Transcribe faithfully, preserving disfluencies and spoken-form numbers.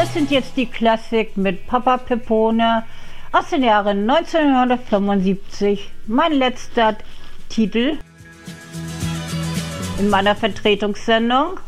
Das sind jetzt die Klassik mit Papa Peppone aus den Jahren neunzehnhundertfünfundsiebzig. Mein letzter Titel in meiner Vertretungssendung.